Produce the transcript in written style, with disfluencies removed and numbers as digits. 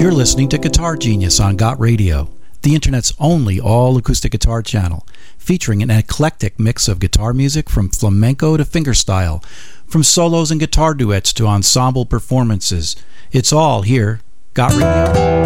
You're listening to Guitar Genius on Got Radio, the internet's only all-acoustic guitar channel, featuring an eclectic mix of guitar music from flamenco to fingerstyle, from solos and guitar duets to ensemble performances. It's all here, Got Radio.